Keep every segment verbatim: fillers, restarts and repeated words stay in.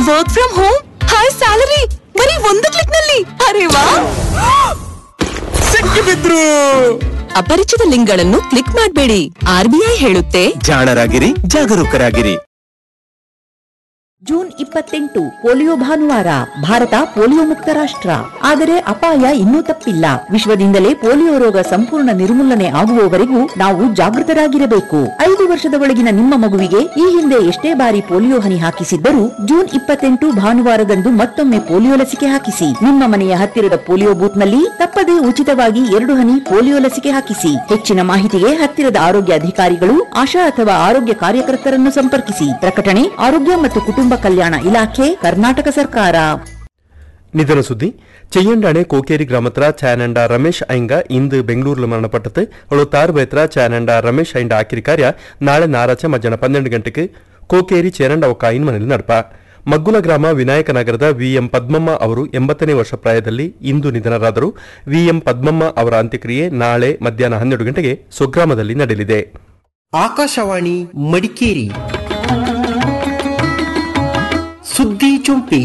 Work from home, high salary, ಬರೀ ಒಂದು click ನಲ್ಲಿ. ಅರೆ ವಾ, ಸಿಕ್ಕಿಬಿದ್ರು. ಅಪರಿಚಿತ ಲಿಂಕ್ ಗಳನ್ನು ಕ್ಲಿಕ್ ಮಾಡಬೇಡಿ. ಆರ್ಬಿಐ ಹೇಳುತ್ತೆ, ಜಾಣರಾಗಿರಿ, ಜಾಗರೂಕರಾಗಿರಿ. ಜೂನ್ ಇಪ್ಪತ್ತೆಂಟು ಪೋಲಿಯೋ ಭಾನುವಾರ. ಭಾರತ ಪೋಲಿಯೋ ಮುಕ್ತ ರಾಷ್ಟ್ರ. ಆದರೆ ಅಪಾಯ ಇನ್ನೂ ತಪ್ಪಿಲ್ಲ. ವಿಶ್ವದಿಂದಲೇ ಪೋಲಿಯೋ ರೋಗ ಸಂಪೂರ್ಣ ನಿರ್ಮೂಲನೆ ಆಗುವವರೆಗೂ ನಾವು ಜಾಗೃತರಾಗಿರಬೇಕು. ಐದು ವರ್ಷದ ಒಳಗಿನ ನಿಮ್ಮ ಮಗುವಿಗೆ ಈ ಹಿಂದೆ ಎಷ್ಟೇ ಬಾರಿ ಪೋಲಿಯೋ ಹನಿ ಹಾಕಿಸಿದ್ದರೂ ಜೂನ್ ಇಪ್ಪತ್ತೆಂಟು ಭಾನುವಾರದಂದು ಮತ್ತೊಮ್ಮೆ ಪೋಲಿಯೋ ಲಸಿಕೆ ಹಾಕಿಸಿ. ನಿಮ್ಮ ಮನೆಯ ಹತ್ತಿರದ ಪೋಲಿಯೋ ಬೂತ್ ನಲ್ಲಿ ತಪ್ಪದೇ ಉಚಿತವಾಗಿ ಎರಡು ಹನಿ ಪೋಲಿಯೋ ಲಸಿಕೆ ಹಾಕಿಸಿ. ಹೆಚ್ಚಿನ ಮಾಹಿತಿಗೆ ಹತ್ತಿರದ ಆರೋಗ್ಯ ಅಧಿಕಾರಿಗಳು, ಆಶಾ ಅಥವಾ ಆರೋಗ್ಯ ಕಾರ್ಯಕರ್ತರನ್ನು ಸಂಪರ್ಕಿಸಿ. ಪ್ರಕಟಣೆ ಆರೋಗ್ಯ ಮತ್ತು ಕುಟುಂಬ ಕಲ್ಯಾಣ ಇಲಾಖೆ, ಕರ್ನಾಟಕ ಸರ್ಕಾರ. ನಿಧನ ಸುದ್ದಿ. ಚೆಯ್ಯಂಡಾಣೆ ಕೋಕೇರಿ ಗ್ರಾಮತ್ರ ಚಾನಂಡ ರಮೇಶ್ ಐಂಗ ಇಂದು ಬೆಂಗಳೂರಿൽ മരണപ്പെട്ടത്. എഴുപത്താറ് പേത്ര ಚಾನಂಡ ರಮೇಶ್ ಐಂಡ ಆಕಿರಿ ಕಾರ್ಯ ನಾಳೆ ನಾರಾಚ ಮಧ್ಯಾಹ್ನ ಪನ್ನೆರಡು ಗಂಟೆಗೆ ಕೋಕೇರಿ ಚೇರಂಡ ಒಕ್ಕಾಯಿನ್ ಮನೆಯಲ್ಲಿ ನಡಪ. ಮಗ್ಗುಲ ಗ್ರಾಮ ವಿನಾಯಕ ನಗರದ ವಿಎಂ ಪದ್ಮಮ್ಮ ಅವರು ಎಂಬತ್ತನೇ ವರ್ಷ ಪ್ರಾಯದಲ್ಲಿ ಇಂದು ನಿಧನರಾದರು. ವಿಎಂ ಪದ್ಮಮ್ಮ ಅವರ ಅಂತ್ಯಕ್ರಿಯೆ ನಾಳೆ ಮಧ್ಯಾಹ್ನ ಹನ್ನೆರಡು ಗಂಟೆಗೆ ಸ್ವಗ್ರಾಮದಲ್ಲಿ ನಡೆಯಲಿದೆ. ಆಕಾಶವಾಣಿ ಮಡಿಕೇರಿ ಸುದ್ದಿ ಚುಂಪಿ.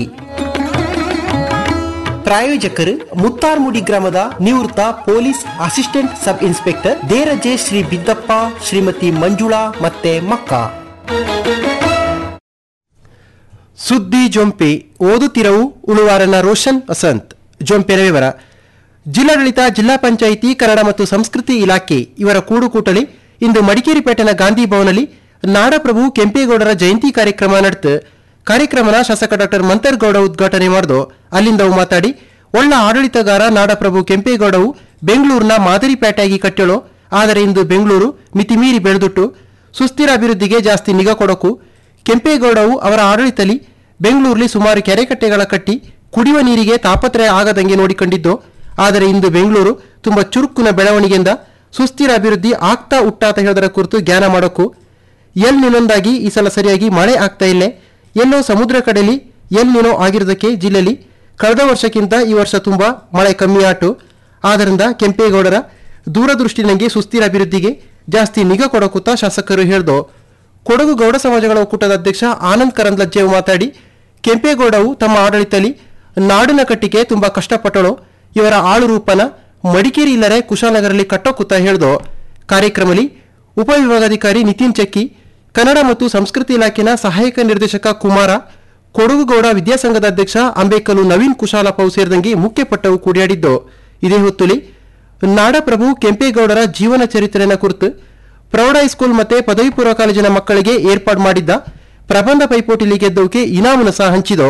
ಪ್ರಾಯೋಜಕರು ಮುತ್ತಾರ್ಮುಡಿ ಗ್ರಾಮದ ನಿವೃತ್ತ police assistant sub inspector Deraje Shri Biddappa, Shrimati Manjula ಮತ್ತೆ ಮಕ್ಕ. ಸುದ್ದಿ ಜೊಂಪೆ ಓದುತ್ತಿರವು ಉಳುವಾರನ ರೋಷನ್ ವಸಂತ್. ಜೊಂಪೆನ ವಿವರ. ಜಿಲ್ಲಾಡಳಿತ, ಜಿಲ್ಲಾ ಪಂಚಾಯಿತಿ, ಕನ್ನಡ ಮತ್ತು ಸಂಸ್ಕೃತಿ ಇಲಾಖೆ ಇವರ ಕೂಡುಕೂಟಲಿ ಇಂದು ಮಡಿಕೇರಿ ಪೇಟೆನ ಗಾಂಧಿ ಭವನಲ್ಲಿ ನಾಡಪ್ರಭು ಕೆಂಪೇಗೌಡರ ಜಯಂತಿ ಕಾರ್ಯಕ್ರಮ ನಡೆದು ಕಾರ್ಯಕ್ರಮನ ಶಾಸಕ ಡಾಕ್ಟರ್ ಮಂತರ್ಗೌಡ ಉದ್ಘಾಟನೆ ಮಾಡಿದು. ಅಲ್ಲಿಂದ ಅವು ಮಾತಾಡಿ, ಒಳ್ಳ ಆಡಳಿತಗಾರ ನಾಡಪ್ರಭು ಕೆಂಪೇಗೌಡವು ಬೆಂಗಳೂರಿನ ಮಾದರಿ ಪೇಟೆಯಾಗಿ ಕಟ್ಟಳು. ಆದರೆ ಇಂದು ಬೆಂಗಳೂರು ಮಿತಿಮೀರಿ ಬೆಳೆದುಟ್ಟು ಸುಸ್ಥಿರ ಅಭಿವೃದ್ಧಿಗೆ ಜಾಸ್ತಿ ನಿಗಾ ಕೊಡಕು. ಕೆಂಪೇಗೌಡವು ಅವರ ಆಡಳಿತದಲ್ಲಿ ಬೆಂಗಳೂರಲ್ಲಿ ಸುಮಾರು ಕೆರೆಕಟ್ಟೆಗಳ ಕಟ್ಟಿ ಕುಡಿಯುವ ನೀರಿಗೆ ತಾಪತ್ರಯ ಆಗದಂಗೆ ನೋಡಿಕೊಂಡಿದ್ದು. ಆದರೆ ಇಂದು ಬೆಂಗಳೂರು ತುಂಬ ಚುರುಕಿನ ಬೆಳವಣಿಗೆಯಿಂದ ಸುಸ್ಥಿರ ಅಭಿವೃದ್ಧಿ ಆಗ್ತಾ ಉಟ್ಟಾತ ಹೇಳೋದರ ಕುರಿತು ಜ್ಞಾನ ಮಾಡೋಕು. ಎಲ್ ನಿನೊಂದಾಗಿ ಈ ಸಲ ಸರಿಯಾಗಿ ಮಳೆ ಆಗ್ತಾ ಇಲ್ಲ. ಎಲ್ಲೋ ಸಮುದ್ರ ಕಡೆಯಲ್ಲಿ ಎಲ್ ನಿನೋ ಆಗಿರೋದಕ್ಕೆ ಜಿಲ್ಲೆಯಲ್ಲಿ ಕಳೆದ ವರ್ಷಕ್ಕಿಂತ ಈ ವರ್ಷ ತುಂಬ ಮಳೆ ಕಮ್ಮಿ ಆಟು. ಆದ್ದರಿಂದ ಕೆಂಪೇಗೌಡರ ದೂರದೃಷ್ಟಿನಂಗೆ ಸುಸ್ಥಿರ ಅಭಿವೃದ್ಧಿಗೆ ಜಾಸ್ತಿ ನಿಗಾ ಕೊಡಕುತ್ತಾ ಶಾಸಕರು ಹೇಳ್ದು. ಕೊಡಗು ಗೌಡ ಸಮಾಜಗಳ ಒಕ್ಕೂಟದ ಅಧ್ಯಕ್ಷ ಆನಂದ್ ಕರಂದ್ಲಜ್ಜೆವು ಮಾತಾಡಿ, ಕೆಂಪೇಗೌಡವು ತಮ್ಮ ಆಡಳಿತದಲ್ಲಿ ನಾಡಿನ ಕಟ್ಟಿಗೆ ತುಂಬ ಕಷ್ಟಪಟ್ಟಳು. ಇವರ ಆಳು ರೂಪನ ಮಡಿಕೇರಿ ಇಲ್ಲರೆ ಕುಶಾಲನಗರಲ್ಲಿ ಕಟ್ಟೋಕುತ್ತಾ ಹೇಳ್ದು. ಕಾರ್ಯಕ್ರಮದಲ್ಲಿ ಉಪವಿಭಾಗಾಧಿಕಾರಿ ನಿತಿನ್ ಚಕ್ಕಿ, ಕನ್ನಡ ಮತ್ತು ಸಂಸ್ಕೃತಿ ಇಲಾಖೆನ ಸಹಾಯಕ ನಿರ್ದೇಶಕ ಕುಮಾರ, ಕೊಡಗು ಗೌಡ ವಿದ್ಯಾಸಂಘದ ಅಧ್ಯಕ್ಷ ಅಂಬೇಕಲು ನವೀನ್ ಕುಶಾಲಪ್ಪವು ಸೇರಿದಂಗೆ ಮುಖ್ಯಪಟ್ಟವು ಕೂಡಿಯಾಡಿದ್ದು. ಇದೇ ಹೊತ್ತುಲಿ ನಾಡಪ್ರಭು ಕೆಂಪೇಗೌಡರ ಜೀವನ ಚರಿತ್ರೆಯನ್ನು ಕುರಿತು ಪ್ರೌಢ ಹೈಸ್ಕೂಲ್ ಮತ್ತೆ ಪದವಿ ಪೂರ್ವ ಕಾಲೇಜಿನ ಮಕ್ಕಳಿಗೆ ಏರ್ಪಾಡು ಮಾಡಿದ್ದ ಪ್ರಬಂಧ ಪೈಪೋಟಿಲಿ ಗೆದ್ದವಕ್ಕೆ ಇನಾಮನ ಸಹ ಹಂಚಿದೋ.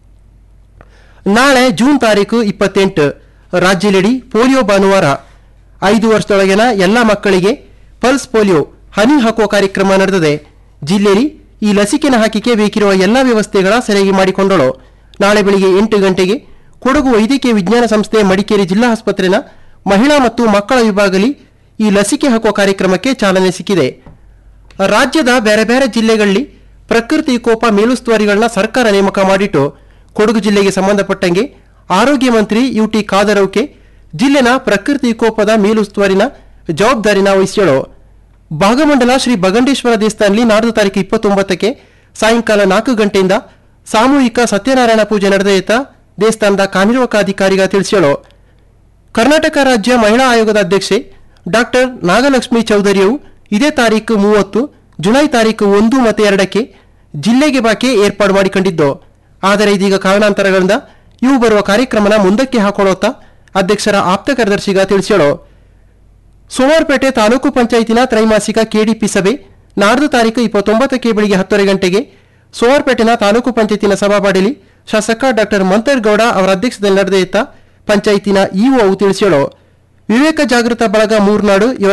ನಾಳೆ ಜೂನ್ ತಾರೀಕು ಇಪ್ಪತ್ತೆಂಟು ರಾಜ್ಯದೆಡೆ ಪೋಲಿಯೋ ಭಾನುವಾರ. ಐದು ವರ್ಷದೊಳಗಿನ ಎಲ್ಲ ಮಕ್ಕಳಿಗೆ ಪಲ್ಸ್ ಪೋಲಿಯೋ ಹನಿ ಹಾಕುವ ಕಾರ್ಯಕ್ರಮ ನಡೆದಿದೆ. ಜಿಲ್ಲೆಯಲ್ಲಿ ಈ ಲಸಿಕೆನ ಹಾಕಿಕೆ ಬೇಕಿರುವ ಎಲ್ಲ ವ್ಯವಸ್ಥೆಗಳ ಸರಿಯಾಗಿ ಮಾಡಿಕೊಂಡಳು. ನಾಳೆ ಬೆಳಿಗ್ಗೆ ಎಂಟು ಗಂಟೆಗೆ ಕೊಡಗು ವೈದ್ಯಕೀಯ ವಿಜ್ಞಾನ ಸಂಸ್ಥೆ ಮಡಿಕೇರಿ ಜಿಲ್ಲಾ ಆಸ್ಪತ್ರೆನ ಮಹಿಳಾ ಮತ್ತು ಮಕ್ಕಳ ವಿಭಾಗದಲ್ಲಿ ಈ ಲಸಿಕೆ ಹಾಕುವ ಕಾರ್ಯಕ್ರಮಕ್ಕೆ ಚಾಲನೆ ಸಿಕ್ಕಿದೆ. ರಾಜ್ಯದ ಬೇರೆ ಬೇರೆ ಜಿಲ್ಲೆಗಳಲ್ಲಿ ಪ್ರಕೃತಿ ವಿಕೋಪ ಮೇಲುಸ್ತುವಾರಿಗಳನ್ನ ಸರ್ಕಾರ ನೇಮಕ ಮಾಡಿಟ್ಟು ಕೊಡಗು ಜಿಲ್ಲೆಗೆ ಸಂಬಂಧಪಟ್ಟಂಗೆ ಆರೋಗ್ಯ ಮಂತ್ರಿ ಯು ಟಿ ಖಾದರೌಕೆ ಜಿಲ್ಲೆನ ಪ್ರಕೃತಿ ವಿಕೋಪದ ಮೇಲುಸ್ತುವಾರಿನ ಜವಾಬ್ದಾರಿನ ವಹಿಸ್ಯಳು. ಭಾಗಮಂಡಲ ಶ್ರೀ ಬಗಂಡೇಶ್ವರ ದೇವಸ್ಥಾನದಲ್ಲಿ ನಾಡ್ದು ತಾರೀಕು ಇಪ್ಪತ್ತೊಂಬತ್ತಕ್ಕೆ ಸಾಯಂಕಾಲ ನಾಲ್ಕು ಗಂಟೆಯಿಂದ ಸಾಮೂಹಿಕ ಸತ್ಯನಾರಾಯಣ ಪೂಜೆ ನಡೆದೈತ ದೇವಸ್ಥಾನದ ಕಾರ್ಯನಿರ್ವಾಹಕಾಧಿಕಾರಿಗ ತಿಳಿಸ್ಯಳು. ಕರ್ನಾಟಕ ರಾಜ್ಯ ಮಹಿಳಾ ಆಯೋಗದ ಅಧ್ಯಕ್ಷೆ ಡಾಕ್ಟರ್ ನಾಗಲಕ್ಷ್ಮಿ ಚೌಧರಿಯವು ಇದೇ ತಾರೀಕು ಮೂವತ್ತು ಜುಲೈ ತಾರೀಕು ಒಂದು ಮತ್ತು ಎರಡಕ್ಕೆ ಜಿಲ್ಲೆಗೆ ಬಾಕೆ ಏರ್ಪಾಡು ಮಾಡಿಕೊಂಡಿದ್ದು. ಆದರೆ ಇದೀಗ ಕಾರಣಾಂತರಗಳಿಂದ ಇವು ಬರುವ ಕಾರ್ಯಕ್ರಮನ ಮುಂದಕ್ಕೆ ಹಾಕೊಳ್ಳುತ್ತಾ ಅಧ್ಯಕ್ಷರ ಆಪ್ತ ಕಾರ್ಯದರ್ಶಿಗ ತಿಳಿಸ್ಯಳು. ಸೋಮವಾರಪೇಟೆ ತಾಲೂಕು ಪಂಚಾಯಿತಿನ ತ್ರೈಮಾಸಿಕ ಕೆಡಿಪಿ ಸಭೆ ನಾಡ್ದು ತಾರೀಕು ಇಪ್ಪತ್ತೊಂಬತ್ತಕ್ಕೆ ಬೆಳಿಗ್ಗೆ ಹತ್ತುವರೆ ಗಂಟೆಗೆ ಸೋಮವಾರಪೇಟೆನ ತಾಲೂಕು ಪಂಚಾಯತಿನ ಸಭಾಬಾಡಿಲಿ ಶಾಸಕ ಡಾಕ್ಟರ್ ಮಂತರ್ಗೌಡ ಅವರ ಅಧ್ಯಕ್ಷತೆಯಲ್ಲಿ ನಡೆದ ಪಂಚಾಯಿತಿನ ಇಒ ತಿಳಿಸ್ಯಳು. ವಿವೇಕ ಜಾಗೃತ ಬಳಗ ಮೂರ್ನಾಡು ಇವರ